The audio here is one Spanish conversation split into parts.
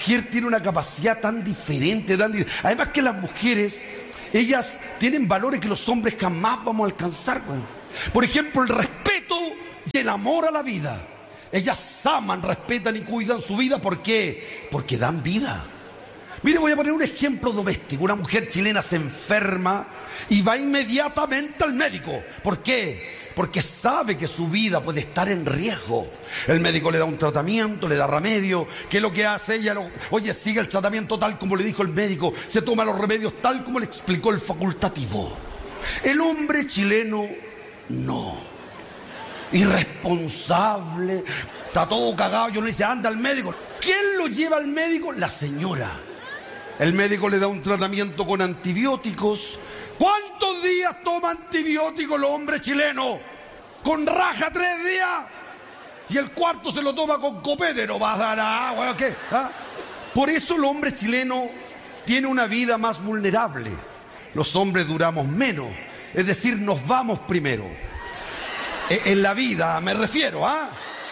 mujer tiene una capacidad tan diferente, además que las mujeres, ellas tienen valores que los hombres jamás vamos a alcanzar, güey. Por ejemplo, el respeto y el amor a la vida. Ellas aman, respetan y cuidan su vida. ¿Por qué? Porque dan vida. Mire, voy a poner un ejemplo doméstico. Una mujer chilena se enferma y va inmediatamente al médico. ¿Por qué? Porque sabe que su vida puede estar en riesgo. El médico le da un tratamiento, le da remedio. ¿Qué es lo que hace ella? Oye, sigue el tratamiento tal como le dijo el médico. Se toma los remedios tal como le explicó el facultativo. El hombre chileno no. Irresponsable, está todo cagado. Yo le dice, anda al médico. ¿Quién lo lleva al médico? La señora. El médico le da un tratamiento con antibióticos. ¿Cuántos días toma antibióticos el hombre chileno? Con raja 3 días. Y el cuarto se lo toma con copete. No va a dar agua, ¿qué? ¿Ah? Por eso el hombre chileno tiene una vida más vulnerable. Los hombres duramos menos. Es decir, nos vamos primero. En la vida me refiero, ¿ah?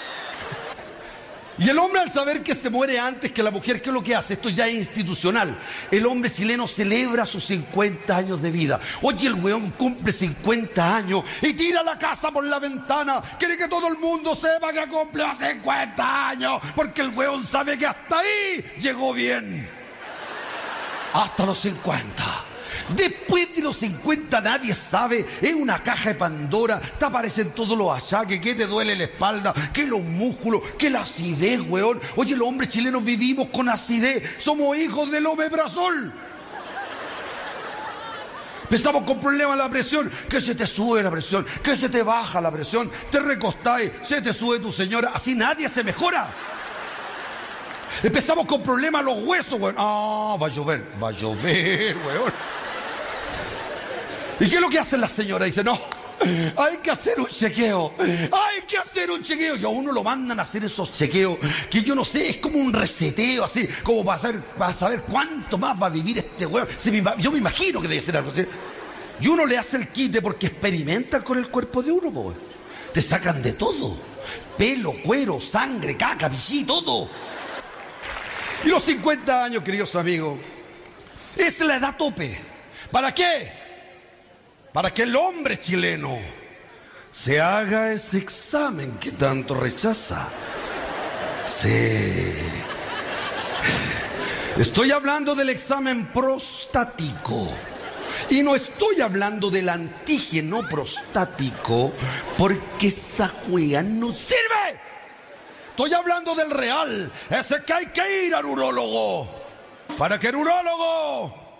Y el hombre, al saber que se muere antes que la mujer, ¿qué es lo que hace? Esto ya es institucional. El hombre chileno celebra sus 50 años de vida. Oye, el weón cumple 50 años y tira la casa por la ventana. Quiere que todo el mundo sepa que cumple 50 años. Porque el weón sabe que hasta ahí llegó bien. Hasta los 50. Después de los 50 nadie sabe, es una caja de Pandora, te aparecen todos los achaques, que te duele la espalda, que los músculos, que la acidez, weón. Oye, los hombres chilenos vivimos con acidez, somos hijos del omeprazol. Empezamos con problemas de la presión, que se te sube la presión, que se te baja la presión, te recostáis, se te sube tu señora, así nadie se mejora. Empezamos con problemas los huesos, weón. Ah, va a llover, weón. ¿Y qué es lo que hace la señora? Dice, no, hay que hacer un chequeo. Hay que hacer un chequeo. Y a uno lo mandan a hacer esos chequeos que yo no sé, es como un reseteo así, como para saber cuánto más va a vivir este huevo. Yo me imagino que debe ser algo así. Y uno le hace el quite porque experimentan con el cuerpo de uno, po. Te sacan de todo. Pelo, cuero, sangre, caca, pichí, todo. Y los 50 años, queridos amigos, es la edad tope. ¿Para qué? Para que el hombre chileno se haga ese examen que tanto rechaza. Sí. Estoy hablando del examen prostático. Y no estoy hablando del antígeno prostático, porque esa juega no sirve. Estoy hablando del real, ese que hay que ir al urólogo. Para que el urólogo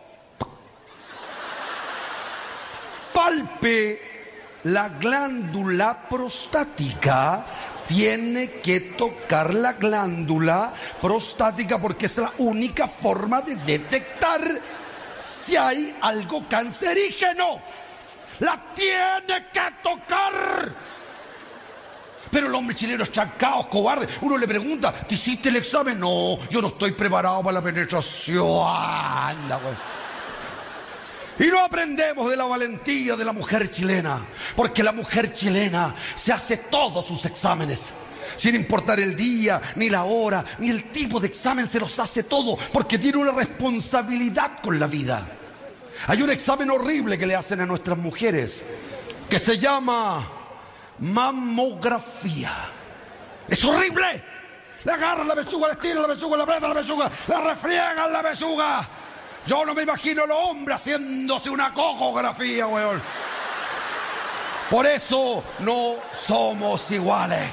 palpe la glándula prostática, tiene que tocar la glándula prostática porque es la única forma de detectar si hay algo cancerígeno. La tiene que tocar. Pero el hombre chileno es chancado, cobarde. Uno le pregunta, ¿te hiciste el examen? No, yo no estoy preparado para la penetración. Anda, güey. Y no aprendemos de la valentía de la mujer chilena, porque la mujer chilena se hace todos sus exámenes, sin importar el día, ni la hora, ni el tipo de examen, se los hace todo, porque tiene una responsabilidad con la vida. Hay un examen horrible que le hacen a nuestras mujeres, que se llama mamografía. Es horrible. Le agarran la pechuga, le estiran la pechuga, le apretan la pechuga, le refriegan la pechuga. Yo no me imagino a los hombres haciéndose una cojografía, weón. Por eso no somos iguales.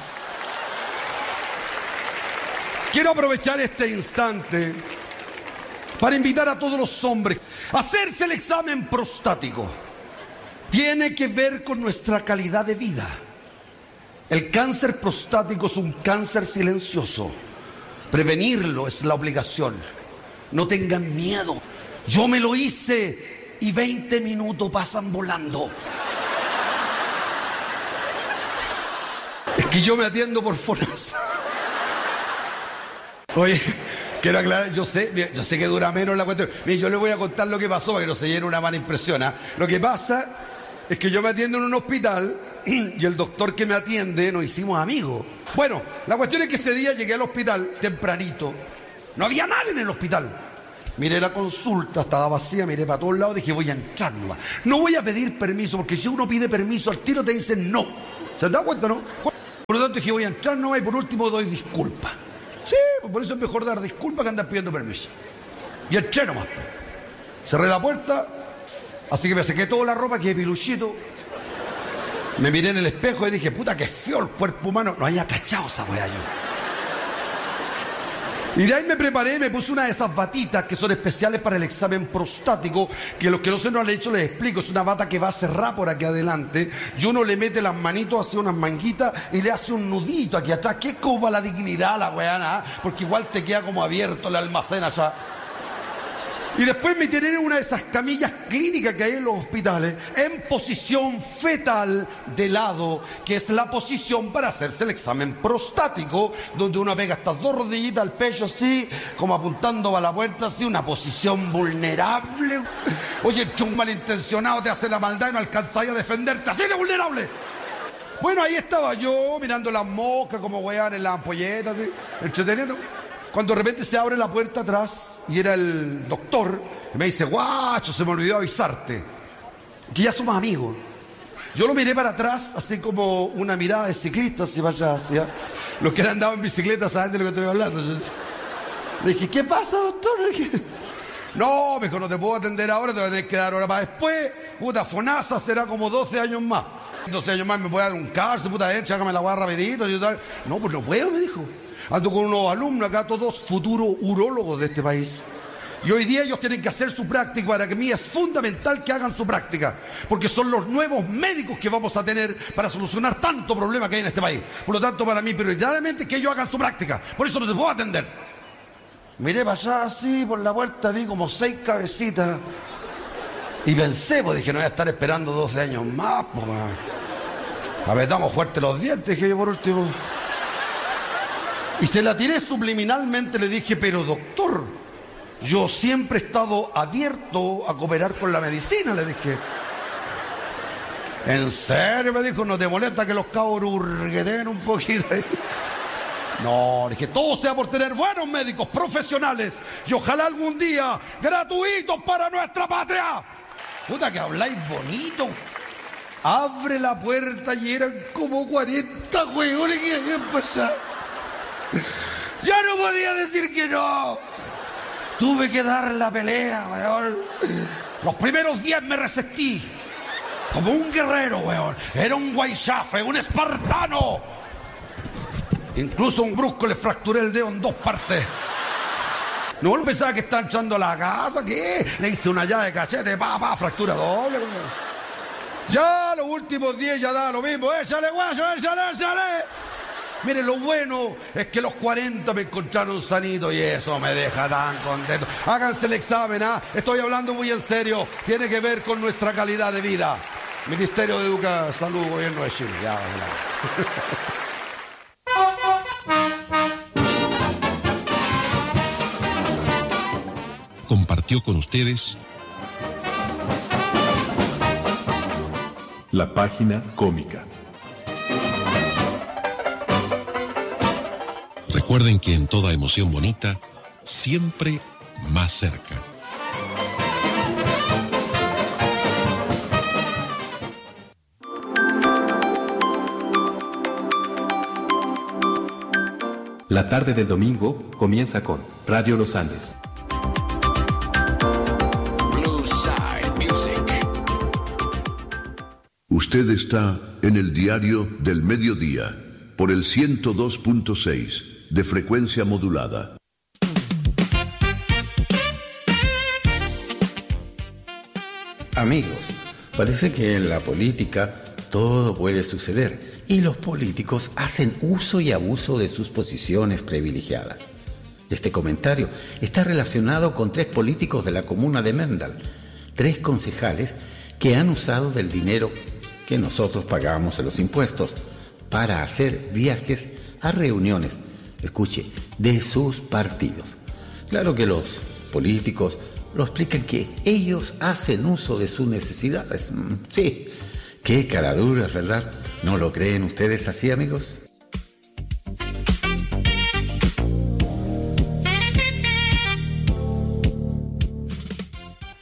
Quiero aprovechar este instante para invitar a todos los hombres a hacerse el examen prostático. Tiene que ver con nuestra calidad de vida. El cáncer prostático es un cáncer silencioso. Prevenirlo es la obligación. No tengan miedo. Yo me lo hice y 20 minutos pasan volando. Es que yo me atiendo por FONASA. Oye, quiero aclarar, yo sé que dura menos la cuestión. Mire, yo le voy a contar lo que pasó para que no se llene una mala impresión, ¿eh? Lo que pasa es que yo me atiendo en un hospital y el doctor que me atiende nos hicimos amigos. Bueno, la cuestión es que ese día llegué al hospital tempranito. No había nadie en el hospital. Miré la consulta, estaba vacía, miré para todos lados, dije, voy a entrar nomás. No voy a pedir permiso, porque si uno pide permiso, al tiro te dicen no. ¿Se han dado cuenta, no? Por lo tanto dije, voy a entrar nomás y por último doy disculpas. Sí, por eso es mejor dar disculpas que andar pidiendo permiso. Y entré nomás. Cerré la puerta, así que me saqué toda la ropa, quedé piluchito. Me miré en el espejo y dije, puta, qué feo el cuerpo humano. No había cachado esa weá yo. Y de ahí me preparé, me puse una de esas batitas que son especiales para el examen prostático, que los que no se nos han hecho les explico, es una bata que va a cerrar por aquí adelante, y uno le mete las manitos hacia unas manguitas y le hace un nudito aquí atrás, que es como para la dignidad la weá, porque igual te queda como abierto el almacén allá. Y después me tienen en una de esas camillas clínicas que hay en los hospitales, en posición fetal de lado, que es la posición para hacerse el examen prostático, donde uno pega estas dos rodillitas al pecho así, como apuntando a la puerta así, una posición vulnerable. Oye, un malintencionado te hace la maldad y no alcanzáis a defenderte, así de vulnerable. Bueno, ahí estaba yo, mirando las moscas, como weón en las ampolletas, así, entreteniendo. Cuando de repente se abre la puerta atrás y era el doctor, y me dice, guacho, se me olvidó avisarte, que ya somos amigos. Yo lo miré para atrás, así como una mirada de ciclista, así vaya hacia. Los que han andado en bicicleta saben de lo que estoy hablando. Le dije, ¿qué pasa, doctor? Le dije, no, me dijo, no te puedo atender ahora, te voy a tener que dar hora para después. Puta, FONASA será como 12 años más. 12 años más me voy a dar un cárcel, puta, chágame la guarra rapidito. Y tal. No, pues no puedo, me dijo. Ando con unos alumnos acá, todos futuros urólogos de este país. Y hoy día ellos tienen que hacer su práctica. Para que mí es fundamental que hagan su práctica, porque son los nuevos médicos que vamos a tener para solucionar tanto problema que hay en este país. Por lo tanto, para mí, prioritariamente, que ellos hagan su práctica. Por eso no te puedo atender. Miré para allá así, por la puerta, vi como 6 cabecitas. Y pensé, pues dije, no voy a estar esperando 12 años más, pues. Apretamos fuerte los dientes, dije yo por último. Y se la tiré subliminalmente, le dije, pero doctor, yo siempre he estado abierto a cooperar con la medicina, le dije. ¿En serio? Me dijo, ¿no te molesta que los cabros hurgueten un poquito ahí? No, dije, todo sea por tener buenos médicos profesionales y ojalá algún día gratuitos para nuestra patria. Puta que habláis bonito. Abre la puerta y eran como 40 huevones que habían pasado. Ya no podía decir que no. Tuve que dar la pelea, weón. Los primeros 10 me resistí. Como un guerrero, weón. Era un guaychafe, un espartano. Incluso a un brusco le fracturé el dedo en 2 partes. No, pensaba que estaba entrando a la casa, ¿qué? Le hice una llave de cachete, fractura doble, weón. Ya los últimos 10 ya da lo mismo. Échale, guayo, échale. Mire, lo bueno es que los 40 me encontraron sanito y eso me deja tan contento. Háganse el examen, ¿ah? Estoy hablando muy en serio. Tiene que ver con nuestra calidad de vida. Ministerio de Educación, Salud, Gobierno de Chile. Ya. Compartió con ustedes la página cómica. Recuerden que en toda emoción bonita, siempre más cerca. La tarde del domingo comienza con Radio Los Andes. Usted está en el diario del mediodía, por el 102.6 de frecuencia modulada. Amigos, parece que en la política todo puede suceder y los políticos hacen uso y abuso de sus posiciones privilegiadas. Este comentario está relacionado con 3 políticos de la comuna de Mendal, 3 concejales que han usado del dinero que nosotros pagamos en los impuestos para hacer viajes a reuniones, escuche, de sus partidos. Claro que los políticos lo explican que ellos hacen uso de sus necesidades. Sí, qué caraduras, ¿verdad? ¿No lo creen ustedes así, amigos?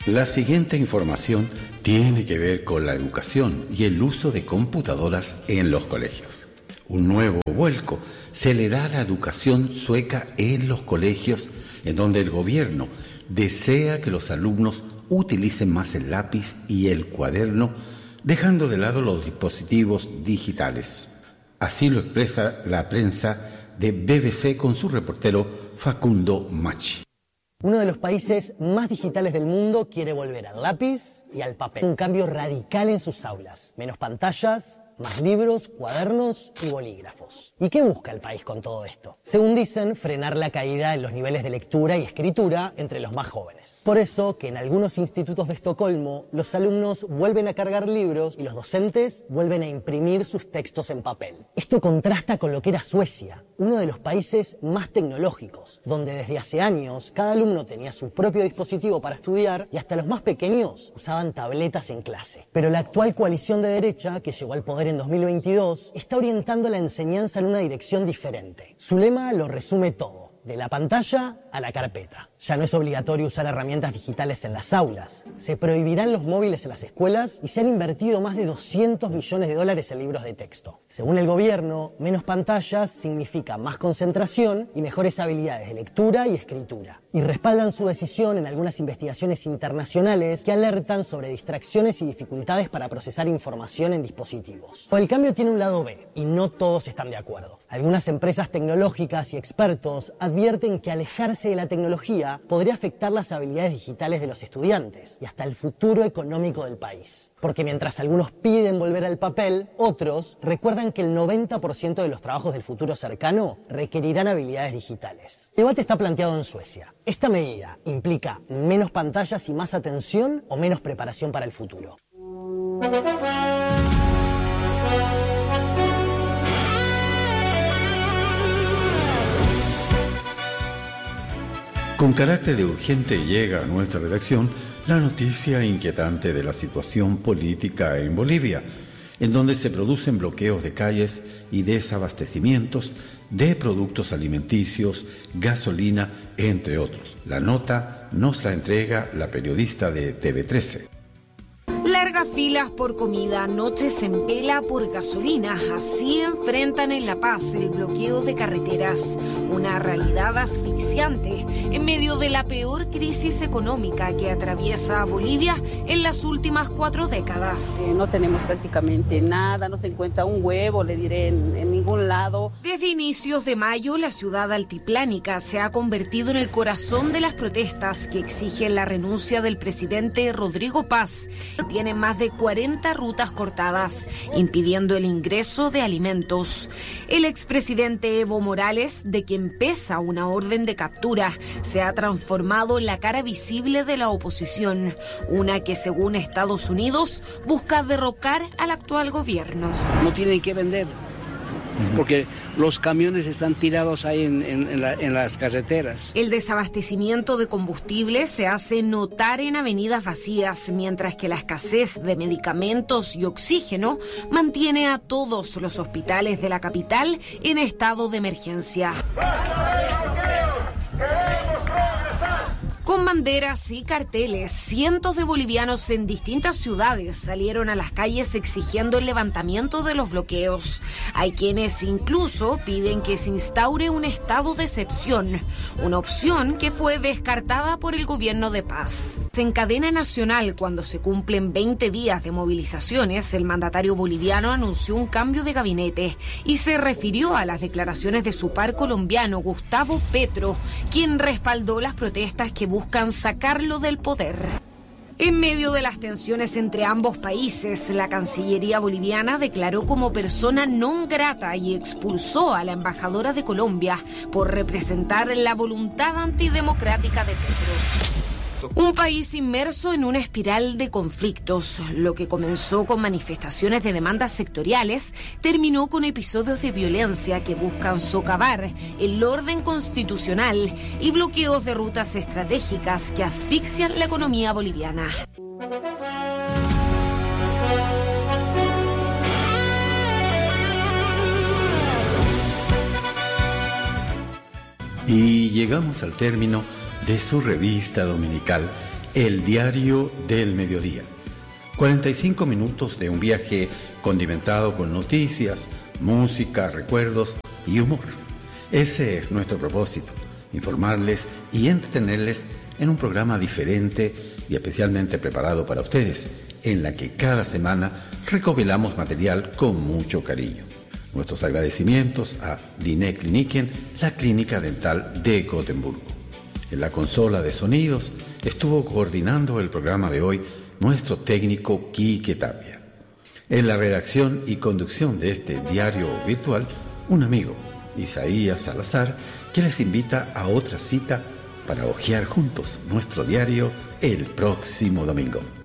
La siguiente información tiene que ver con la educación y el uso de computadoras en los colegios. Un nuevo vuelco se le da a la educación sueca en los colegios, en donde el gobierno desea que los alumnos utilicen más el lápiz y el cuaderno, dejando de lado los dispositivos digitales. Así lo expresa la prensa de BBC con su reportero Facundo Machi. Uno de los países más digitales del mundo quiere volver al lápiz y al papel. Un cambio radical en sus aulas. Menos pantallas, más libros, cuadernos y bolígrafos. ¿Y qué busca el país con todo esto? Según dicen, frenar la caída en los niveles de lectura y escritura entre los más jóvenes. Por eso que en algunos institutos de Estocolmo los alumnos vuelven a cargar libros y los docentes vuelven a imprimir sus textos en papel. Esto contrasta con lo que era Suecia, uno de los países más tecnológicos, donde desde hace años cada alumno tenía su propio dispositivo para estudiar y hasta los más pequeños usaban tabletas en clase. Pero la actual coalición de derecha, que llegó al poder en 2022, está orientando la enseñanza en una dirección diferente. Su lema lo resume todo, de la pantalla a la carpeta. Ya no es obligatorio usar herramientas digitales en las aulas. Se prohibirán los móviles en las escuelas y se han invertido más de $200 millones en libros de texto. Según el gobierno, menos pantallas significa más concentración y mejores habilidades de lectura y escritura. Y respaldan su decisión en algunas investigaciones internacionales que alertan sobre distracciones y dificultades para procesar información en dispositivos. Pero el cambio tiene un lado B y no todos están de acuerdo. Algunas empresas tecnológicas y expertos advierten que alejarse de la tecnología podría afectar las habilidades digitales de los estudiantes y hasta el futuro económico del país. Porque mientras algunos piden volver al papel, otros recuerdan que el 90% de los trabajos del futuro cercano requerirán habilidades digitales. El debate está planteado en Suecia. ¿Esta medida implica menos pantallas y más atención o menos preparación para el futuro? Con carácter de urgente llega a nuestra redacción la noticia inquietante de la situación política en Bolivia, en donde se producen bloqueos de calles y desabastecimientos de productos alimenticios, gasolina, entre otros. La nota nos la entrega la periodista de TV13. Largas filas por comida, noches en vela por gasolina. Así enfrentan en La Paz el bloqueo de carreteras. Una realidad asfixiante en medio de la peor crisis económica que atraviesa a Bolivia en las últimas 4 décadas. No tenemos prácticamente nada, no se encuentra un huevo, le diré, en ningún lado. Desde inicios de mayo, la ciudad altiplánica se ha convertido en el corazón de las protestas que exigen la renuncia del presidente Rodrigo Paz. Tiene más de 40 rutas cortadas, impidiendo el ingreso de alimentos. El expresidente Evo Morales, de quien pesa una orden de captura, se ha transformado en la cara visible de la oposición, una que, según Estados Unidos, busca derrocar al actual gobierno. No tienen que vender, porque los camiones están tirados ahí en las carreteras. El desabastecimiento de combustible se hace notar en avenidas vacías, mientras que la escasez de medicamentos y oxígeno mantiene a todos los hospitales de la capital en estado de emergencia. Con banderas y carteles, cientos de bolivianos en distintas ciudades salieron a las calles exigiendo el levantamiento de los bloqueos. Hay quienes incluso piden que se instaure un estado de excepción, una opción que fue descartada por el gobierno de Paz. En cadena nacional, cuando se cumplen 20 días de movilizaciones, el mandatario boliviano anunció un cambio de gabinete y se refirió a las declaraciones de su par colombiano, Gustavo Petro, quien respaldó las protestas que buscan sacarlo del poder. En medio de las tensiones entre ambos países, la Cancillería boliviana declaró como persona non grata y expulsó a la embajadora de Colombia por representar la voluntad antidemocrática de Petro. Un país inmerso en una espiral de conflictos. Lo que comenzó con manifestaciones de demandas sectoriales terminó con episodios de violencia que buscan socavar el orden constitucional y bloqueos de rutas estratégicas que asfixian la economía boliviana. Y llegamos al término de su revista dominical El Diario del Mediodía. 45 minutos de un viaje condimentado con noticias, música, recuerdos y humor. Ese es nuestro propósito, informarles y entretenerles en un programa diferente y especialmente preparado para ustedes, en la que cada semana recopilamos material con mucho cariño. Nuestros agradecimientos a Liné Kliniken, la clínica dental de Gotemburgo. En la consola de sonidos estuvo coordinando el programa de hoy nuestro técnico Quique Tapia. En la redacción y conducción de este diario virtual, un amigo, Isaías Salazar, que les invita a otra cita para hojear juntos nuestro diario el próximo domingo.